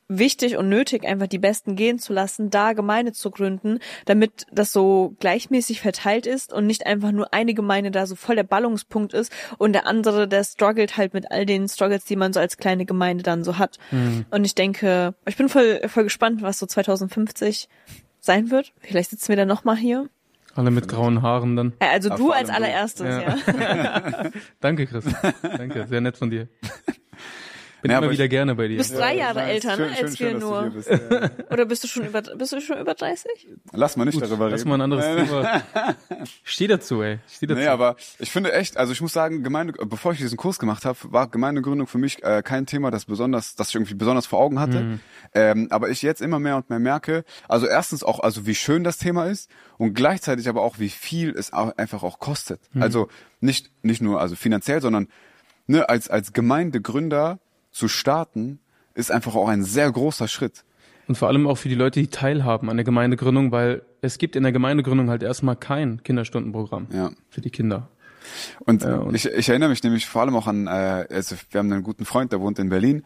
wichtig und nötig, einfach die Besten gehen zu lassen, da Gemeinde zu gründen, damit das so gleichmäßig verteilt ist und nicht einfach nur eine Gemeinde da so voll der Ballungspunkt ist und der andere, der struggelt halt mit all den Struggles, die man so als kleine Gemeinde dann so hat. Und ich denke, ich bin voll gespannt, was so 2050 sein wird. Vielleicht sitzen wir dann nochmal hier. Alle mit grauen Haaren dann. Also du als allererstes, ja. Danke, Chris. Danke, sehr nett von dir. Bin immer wieder gerne bei dir. Du bist 3 Jahre älter, ne, als wir nur. Bist, ja. Oder bist du schon über 30? Lass mal nicht darüber reden. Lass mal ein anderes Thema. Steh dazu, ey. Nee, aber ich finde echt, also ich muss sagen, bevor ich diesen Kurs gemacht habe, war Gemeindegründung für mich kein Thema, das ich irgendwie besonders vor Augen hatte. Aber ich jetzt immer mehr und mehr merke, also erstens auch, also wie schön das Thema ist und gleichzeitig aber auch, wie viel es auch einfach auch kostet. Also nicht nur also finanziell, sondern ne, als Gemeindegründer zu starten, ist einfach auch ein sehr großer Schritt. Und vor allem auch für die Leute, die teilhaben an der Gemeindegründung, weil es gibt in der Gemeindegründung halt erstmal kein Kinderstundenprogramm für die Kinder. Und ich erinnere mich nämlich vor allem auch an, also wir haben einen guten Freund, der wohnt in Berlin,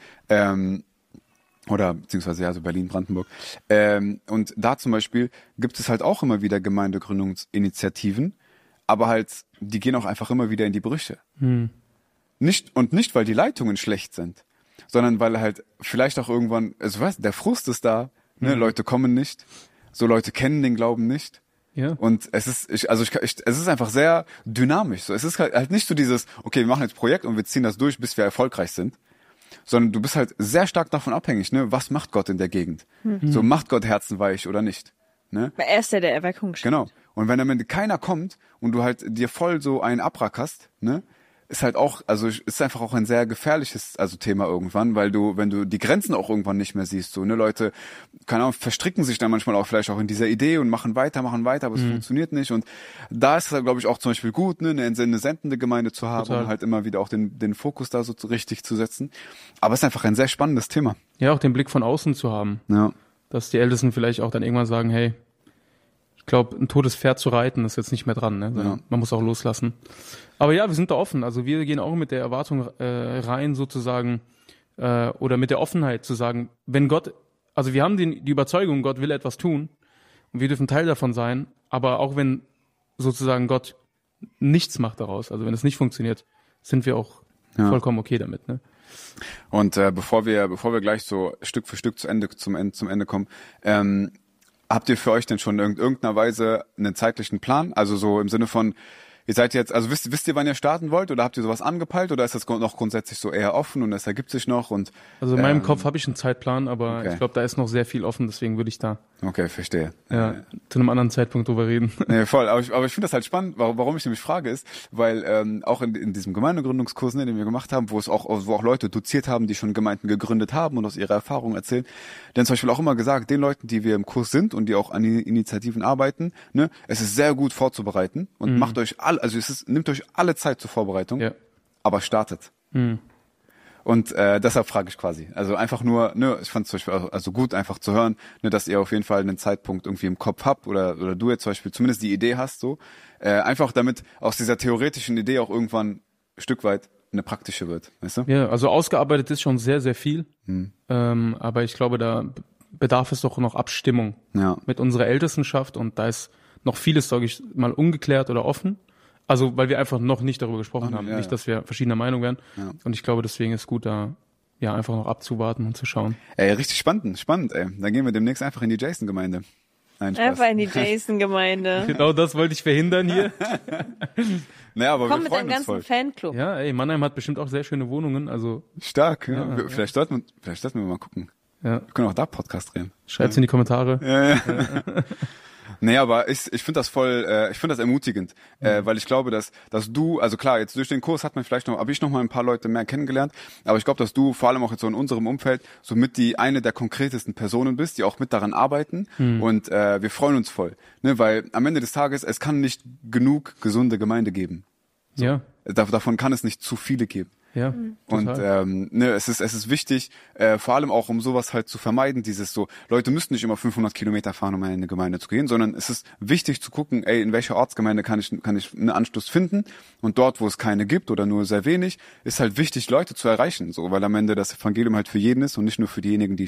oder beziehungsweise ja, so Berlin-Brandenburg. Und da zum Beispiel gibt es halt auch immer wieder Gemeindegründungsinitiativen, aber halt, die gehen auch einfach immer wieder in die Brüche. Nicht, weil die Leitungen schlecht sind, sondern weil halt vielleicht auch irgendwann, also weißt, der Frust ist da, ne, Leute kommen nicht, so Leute kennen den Glauben nicht. Ja. Und es ist einfach sehr dynamisch. So, es ist halt nicht so dieses, okay, wir machen jetzt Projekt und wir ziehen das durch, bis wir erfolgreich sind, sondern du bist halt sehr stark davon abhängig, ne, was macht Gott in der Gegend? So, macht Gott Herzen weich oder nicht? Ne? Weil er ist der Erweckung steht. Genau. Und wenn am Ende keiner kommt und du halt dir voll so einen abrackerst, ne, ist halt auch, also ist einfach auch ein sehr gefährliches Thema irgendwann, weil wenn du die Grenzen auch irgendwann nicht mehr siehst, so, ne, Leute, keine Ahnung, verstricken sich dann manchmal auch vielleicht auch in dieser Idee und machen weiter, aber es funktioniert nicht. Und da ist es halt, glaube ich, auch zum Beispiel gut, ne, eine sendende Gemeinde zu haben und halt immer wieder auch den Fokus da so richtig zu setzen. Aber es ist einfach ein sehr spannendes Thema. Ja, auch den Blick von außen zu haben. Ja. Dass die Ältesten vielleicht auch dann irgendwann sagen, hey, ich glaube, ein totes Pferd zu reiten ist jetzt nicht mehr dran, ne? Man muss auch loslassen. Aber ja, wir sind da offen. Also wir gehen auch mit der Erwartung rein sozusagen oder mit der Offenheit zu sagen, wenn Gott, also wir haben die Überzeugung, Gott will etwas tun und wir dürfen Teil davon sein, aber auch wenn sozusagen Gott nichts macht daraus, also wenn es nicht funktioniert, sind wir auch vollkommen okay damit, ne? Und bevor wir gleich so Stück für Stück zum Ende kommen, habt ihr für euch denn schon in irgendeiner Weise einen zeitlichen Plan? Also so im Sinne von, ihr seid jetzt, also wisst ihr, wann ihr starten wollt? Oder habt ihr sowas angepeilt? Oder ist das noch grundsätzlich so eher offen und es ergibt sich noch? Und also in meinem Kopf habe ich einen Zeitplan, aber ich glaube, da ist noch sehr viel offen, deswegen würde ich da verstehe. Zu einem anderen Zeitpunkt drüber reden. Nee, voll. Aber ich finde das halt spannend, warum ich nämlich frage ist, weil auch in diesem Gemeindegründungskurs, ne, den wir gemacht haben, wo auch Leute doziert haben, die schon Gemeinden gegründet haben und aus ihrer Erfahrung erzählen, denn zum Beispiel auch immer gesagt, den Leuten, die wir im Kurs sind und die auch an Initiativen arbeiten, ne, es ist sehr gut vorzubereiten und nimmt euch alle Zeit zur Vorbereitung, aber startet. Und deshalb frage ich quasi. Also einfach nur, ne, ich fand es zum Beispiel also gut, einfach zu hören, ne, dass ihr auf jeden Fall einen Zeitpunkt irgendwie im Kopf habt oder du jetzt zum Beispiel zumindest die Idee hast, so. Einfach damit aus dieser theoretischen Idee auch irgendwann ein Stück weit eine praktische wird, weißt du? Ja, also ausgearbeitet ist schon sehr, sehr viel. Aber ich glaube, da bedarf es doch noch Abstimmung mit unserer Ältestenschaft und da ist noch vieles, sage ich mal, ungeklärt oder offen. Also, weil wir einfach noch nicht darüber gesprochen haben. Nicht, dass wir verschiedener Meinung wären. Ja. Und ich glaube, deswegen ist gut, da einfach noch abzuwarten und zu schauen. Ey, richtig spannend, ey. Dann gehen wir demnächst einfach in die Jason-Gemeinde. Einfach in die Jason-Gemeinde. Genau das wollte ich verhindern hier. Naja, aber komm wir mit deinem freuen uns ganzen voll. Fanclub. Ja, ey, Mannheim hat bestimmt auch sehr schöne Wohnungen, also. Stark, ja. Vielleicht sollten wir mal gucken. Ja. Wir können auch da Podcast drehen. Schreibt's in die Kommentare. Ja. Nee, aber ich finde das ich finde das ermutigend, weil ich glaube, dass du, also klar, jetzt durch den Kurs habe ich noch mal ein paar Leute mehr kennengelernt, aber ich glaube, dass du vor allem auch jetzt so in unserem Umfeld so mit eine der konkretesten Personen bist, die auch mit daran arbeiten und wir freuen uns voll, ne, weil am Ende des Tages, es kann nicht genug gesunde Gemeinde geben. So. Ja. Davon kann es nicht zu viele geben. Ja. Und es ist wichtig, vor allem auch um sowas halt zu vermeiden, dieses so, Leute müssen nicht immer 500 Kilometer fahren, um in eine Gemeinde zu gehen, sondern es ist wichtig zu gucken, in welcher Ortsgemeinde kann ich einen Anschluss finden und dort, wo es keine gibt oder nur sehr wenig, ist halt wichtig, Leute zu erreichen, so, weil am Ende das Evangelium halt für jeden ist und nicht nur für diejenigen, die